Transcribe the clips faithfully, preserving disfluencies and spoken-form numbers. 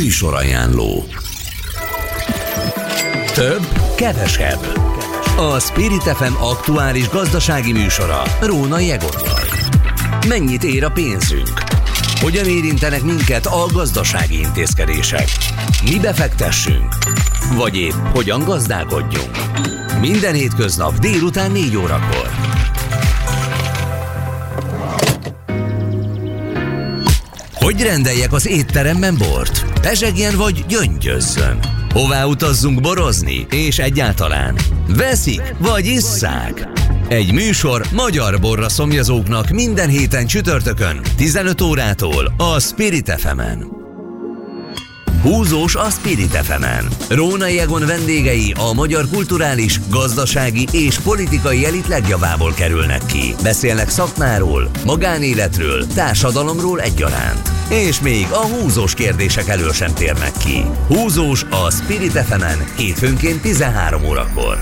Műsorajánló. Több, kevesebb. A Spirit ef em aktuális gazdasági műsora Rónai Egonnal. Mennyit ér a pénzünk? Hogyan érintenek minket a gazdasági intézkedések? Mi befektessünk? Vagy épp hogyan gazdálkodjunk? Minden hétköznap délután négy órakor. Hogy rendeljek az étteremben bort? Pezsegjen vagy gyöngyözzön? Hová utazzunk borozni? És egyáltalán veszik vagy isszák? Egy műsor magyar borra szomjazóknak minden héten csütörtökön tizenöt órától a Spirit ef emen. Húzós a Spirit ef emen. Rónai Egon vendégei a magyar kulturális, gazdasági és politikai elit legjavából kerülnek ki. Beszélnek szakmáról, magánéletről, társadalomról egyaránt. És még a húzós kérdések elől sem térnek ki. Húzós a Spirit ef emen hétfőnként tizenhárom órakor.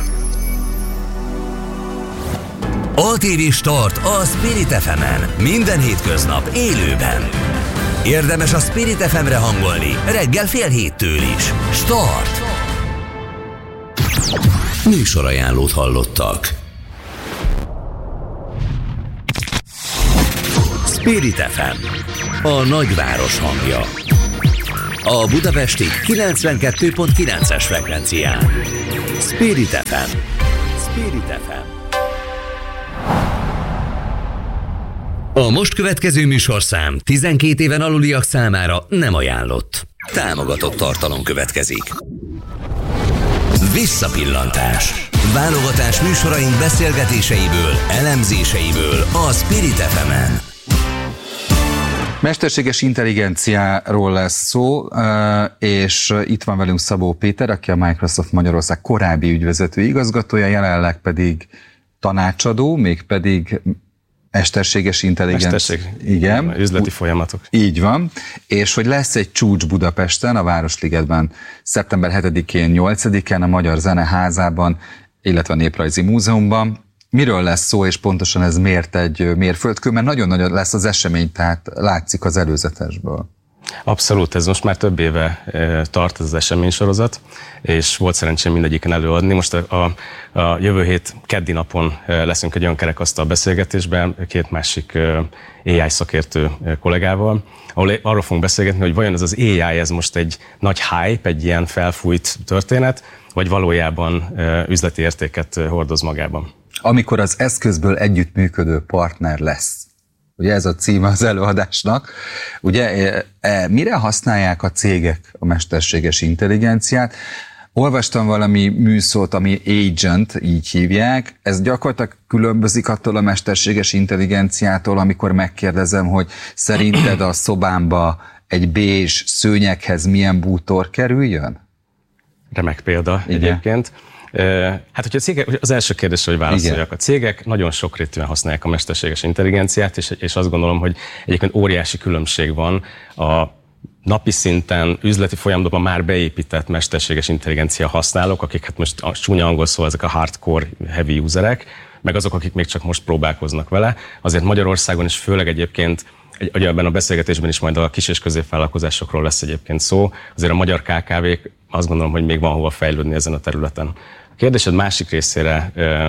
á té vé Start a Spirit ef emen minden hétköznap élőben. Érdemes a Spirit ef emre hangolni reggel fél héttől is. Start! Műsorajánlót hallottak. Spirit ef em, a nagyváros hangja. A budapesti kilencvenkettő pont kilences frekvencián. Spirit ef em. Spirit ef em. A most következő műsorszám tizenkét éven aluliak számára nem ajánlott. Támogatott tartalom következik. Visszapillantás. Válogatás műsoraink beszélgetéseiből, elemzéseiből a Spirit ef emen. Mesterséges intelligenciáról lesz szó, és itt van velünk Szabó Péter, aki a Microsoft Magyarország korábbi ügyvezető igazgatója, jelenleg pedig tanácsadó, mégpedig mesterséges intelligencia. Mesterség. Igen. Üzleti folyamatok. Így van. És hogy lesz egy csúcs Budapesten, a Városligetben szeptember hetedikén, nyolcadikán a Magyar Zeneházában, illetve a Néprajzi Múzeumban. Miről lesz szó, és pontosan ez miért egy mérföldkő? Mert nagyon nagy lesz az esemény, tehát látszik az előzetesből. Abszolút, ez most már több éve tart ez az eseménysorozat, és volt szerencsém mindegyiken előadni. Most a, a, a jövő hét keddi napon leszünk egy olyan kerekasztal beszélgetésben két másik á i szakértő kollégával, ahol arról fogunk beszélgetni, hogy vajon ez az á i ez most egy nagy hype, egy ilyen felfújt történet, vagy valójában üzleti értéket hordoz magában. Amikor az eszközből együttműködő partner lesz. Ugye ez a címe az előadásnak. Ugye mire használják a cégek a mesterséges intelligenciát? Olvastam valami műszót, ami agent, így hívják. Ez gyakorlatilag különbözik attól a mesterséges intelligenciától, amikor megkérdezem, hogy szerinted a szobámba egy bézs szőnyeghez milyen bútor kerüljön? Remek példa. Igen. Egyébként. Hát, hogyha a cégek, az első kérdés, hogy válaszoljak. Igen. A cégek nagyon sokrétűen használják a mesterséges intelligenciát, és, és azt gondolom, hogy egyébként óriási különbség van a napi szinten, üzleti folyamatban már beépített mesterséges intelligencia használók, akik hát most a csúnya angol szó, ezek a hardcore heavy userek, meg azok, akik még csak most próbálkoznak vele. Azért Magyarországon is főleg egyébként, ugye ebben a beszélgetésben is majd a kis- és középvállalkozásokról lesz egyébként szó, azért a magyar ká ká vék azt gondolom, hogy még van hova fejlődni ezen a területen. A kérdésed másik részére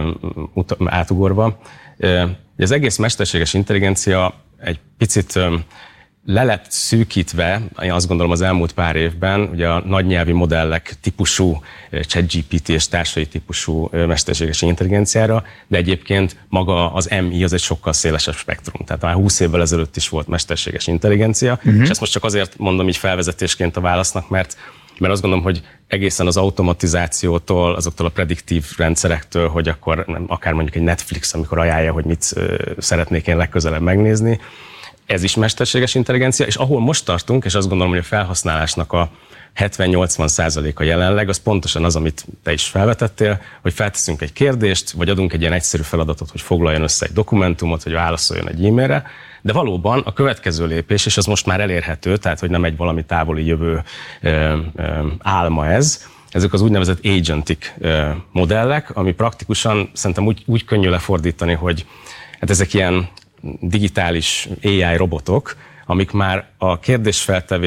uh, átugorva, uh, az egész mesterséges intelligencia egy picit um, le lett szűkítve, én azt gondolom az elmúlt pár évben, ugye a nagynyelvi modellek típusú, ChatGPT és társai típusú mesterséges intelligenciára, de egyébként maga az em i az egy sokkal szélesebb spektrum. Tehát már húsz évvel ezelőtt is volt mesterséges intelligencia, uh-huh. és ezt most csak azért mondom így felvezetésként a válasznak, mert mert azt gondolom, hogy egészen az automatizációtól, azoktól a prediktív rendszerektől, hogy akkor nem, akár mondjuk egy Netflix, amikor ajánlja, hogy mit szeretnék én legközelebb megnézni, ez is mesterséges intelligencia, és ahol most tartunk, és azt gondolom, hogy a felhasználásnak a hetven-nyolcvan százaléka jelenleg, az pontosan az, amit te is felvetettél, hogy felteszünk egy kérdést, vagy adunk egy ilyen egyszerű feladatot, hogy foglaljon össze egy dokumentumot, vagy válaszoljon egy e-mailre, de valóban a következő lépés, és az most már elérhető, tehát hogy nem egy valami távoli jövő ö, ö, álma ez, ezek az úgynevezett agentic ö, modellek, ami praktikusan szerintem úgy, úgy könnyű lefordítani, hogy hát ezek ilyen digitális á i robotok, amik már a kérdésfeltevés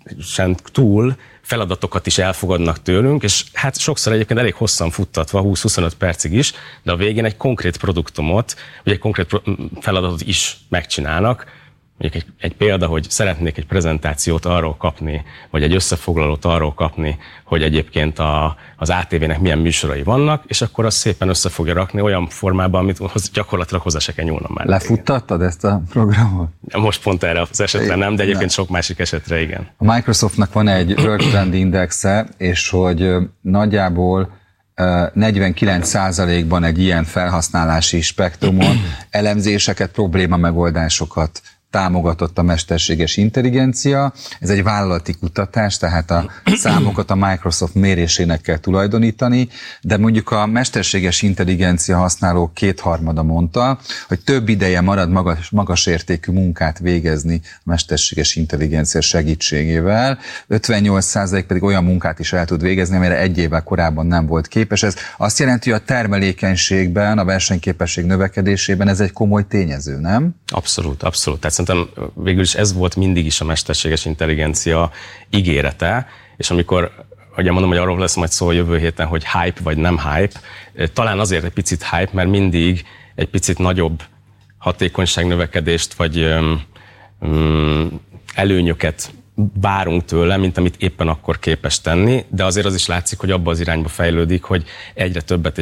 túl feladatokat is elfogadnak tőlünk, és hát sokszor egyébként elég hosszan futtatva, húsz-huszonöt percig is, de a végén egy konkrét produktumot, vagy egy konkrét feladatot is megcsinálnak. Mondjuk egy, egy példa, hogy szeretnék egy prezentációt arról kapni, vagy egy összefoglalót arról kapni, hogy egyébként a, az á té vének milyen műsorai vannak, és akkor azt szépen össze fogja rakni olyan formában, amit gyakorlatilag hozzá se kell nyúlnom már. Lefuttattad ezt a programot? Most pont erre az esetre nem, de egyébként sok másik esetre igen. A Microsoftnak van egy World Trend Indexe, és hogy nagyjából negyvenkilenc százalékban egy ilyen felhasználási spektrumon elemzéseket, probléma megoldásokat támogatott a mesterséges intelligencia. Ez egy vállalati kutatás, tehát a számokat a Microsoft mérésének kell tulajdonítani, de mondjuk a mesterséges intelligencia használók kétharmada mondta, hogy több ideje marad magas, magas értékű munkát végezni a mesterséges intelligencia segítségével, ötvennyolc százalék pedig olyan munkát is el tud végezni, amire egy évvel korábban nem volt képes. Ez azt jelenti, hogy a termelékenységben, a versenyképesség növekedésében ez egy komoly tényező, nem? Abszolút, abszolút. Tehát szerintem végül is ez volt mindig is a mesterséges intelligencia ígérete, és amikor, ugye mondom, hogy arról lesz majd szó a jövő héten, hogy hype vagy nem hype, talán azért egy picit hype, mert mindig egy picit nagyobb hatékonyságnövekedést, vagy um, előnyöket várunk tőle, mint amit éppen akkor képes tenni, de azért az is látszik, hogy abba az irányba fejlődik, hogy egyre többet